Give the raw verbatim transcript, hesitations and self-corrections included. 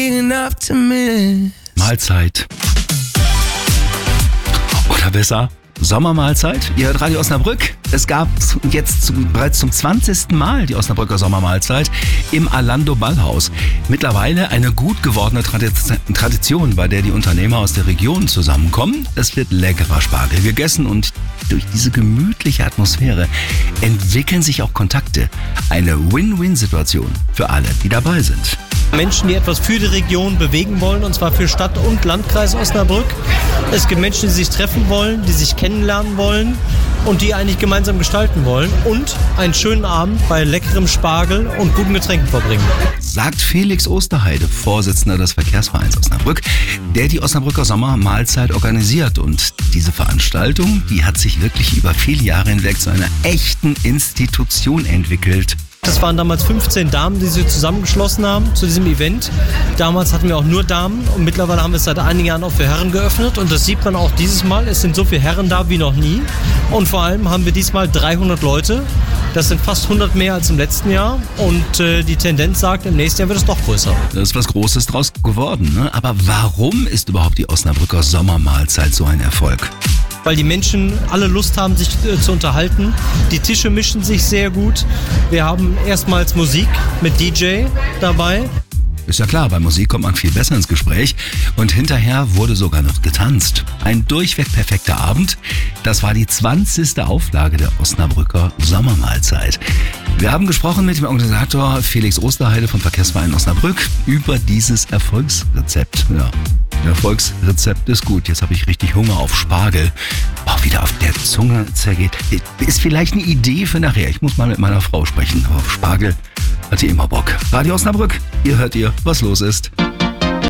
Mahlzeit. Oder besser, Sommermahlzeit. Ihr hört Radio Osnabrück. Es gab jetzt zum, bereits zum zwanzigsten Mal die Osnabrücker Sommermahlzeit im Alando Ballhaus. Mittlerweile eine gut gewordene Tradition, bei der die Unternehmer aus der Region zusammenkommen. Es wird leckerer Spargel gegessen und durch diese gemütliche Atmosphäre entwickeln sich auch Kontakte. Eine Win-Win-Situation für alle, die dabei sind. Menschen, die etwas für die Region bewegen wollen, und zwar für Stadt und Landkreis Osnabrück. Es gibt Menschen, die sich treffen wollen, die sich kennenlernen wollen und die eigentlich gemeinsam gestalten wollen und einen schönen Abend bei leckerem Spargel und guten Getränken verbringen. Sagt Felix Osterheide, Vorsitzender des Verkehrsvereins Osnabrück, der die Osnabrücker Sommermahlzeit organisiert. Und diese Veranstaltung, die hat sich wirklich über viele Jahre hinweg zu einer echten Institution entwickelt. Das waren damals fünfzehn Damen, die sich zusammengeschlossen haben zu diesem Event. Damals hatten wir auch nur Damen und mittlerweile haben wir es seit einigen Jahren auch für Herren geöffnet. Und das sieht man auch dieses Mal. Es sind so viele Herren da wie noch nie. Und vor allem haben wir diesmal dreihundert Leute. Das sind fast hundert mehr als im letzten Jahr. Und äh, die Tendenz sagt, im nächsten Jahr wird es noch größer. Da ist was Großes draus geworden, ne? Aber warum ist überhaupt die Osnabrücker Sommermahlzeit so ein Erfolg? Weil die Menschen alle Lust haben, sich äh, zu unterhalten. Die Tische mischen sich sehr gut. Wir haben erstmals Musik mit D J dabei. Ist ja klar, bei Musik kommt man viel besser ins Gespräch. Und hinterher wurde sogar noch getanzt. Ein durchweg perfekter Abend. Das war die zwanzigste Auflage der Osnabrücker Sommermahlzeit. Wir haben gesprochen mit dem Organisator Felix Osterheide vom Verkehrsverein Osnabrück über dieses Erfolgsrezept. Ja. Erfolgsrezept ist gut. Jetzt habe ich richtig Hunger auf Spargel. Auch wieder auf der Zunge zergeht. Ist vielleicht eine Idee für nachher. Ich muss mal mit meiner Frau sprechen. Auf Spargel hat sie immer Bock. Radio Osnabrück, hier hört ihr, was los ist.